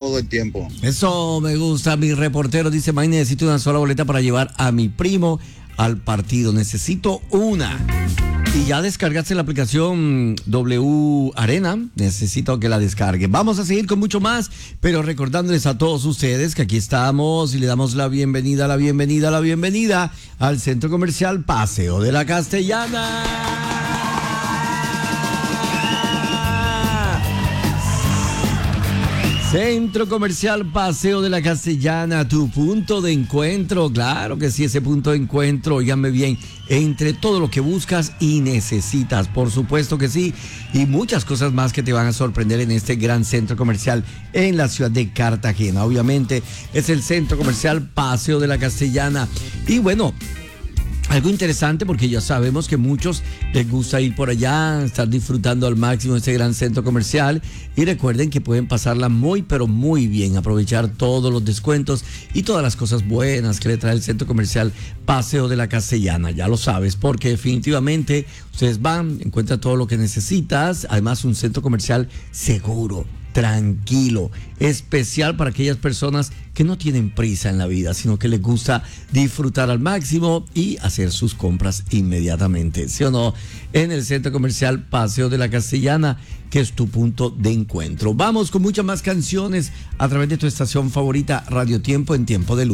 todo el tiempo. Eso me gusta. Mi reportero dice, May, necesito una sola boleta para llevar a mi primo al partido. Necesito una. Y ya descargaste la aplicación W Arena. Necesito que la descarguen. Vamos a seguir con mucho más, pero recordándoles a todos ustedes que aquí estamos y le damos la bienvenida al Centro Comercial Paseo de la Castellana. Centro Comercial Paseo de la Castellana, tu punto de encuentro. Claro que sí, ese punto de encuentro, óiganme bien, entre todo lo que buscas y necesitas, por supuesto que sí, y muchas cosas más que te van a sorprender en este gran centro comercial en la ciudad de Cartagena. Obviamente es el Centro Comercial Paseo de la Castellana. Y bueno, algo interesante porque ya sabemos que muchos les gusta ir por allá, estar disfrutando al máximo este gran centro comercial, y recuerden que pueden pasarla muy pero muy bien, aprovechar todos los descuentos y todas las cosas buenas que le trae el Centro Comercial Paseo de la Castellana. Ya lo sabes, porque definitivamente ustedes van, encuentran todo lo que necesitas, además un centro comercial seguro, tranquilo, especial para aquellas personas que no tienen prisa en la vida, sino que les gusta disfrutar al máximo y hacer sus compras inmediatamente, ¿sí o no? En el Centro Comercial Paseo de la Castellana, que es tu punto de encuentro. Vamos con muchas más canciones a través de tu estación favorita, Radio Tiempo, en Tiempo de Luz.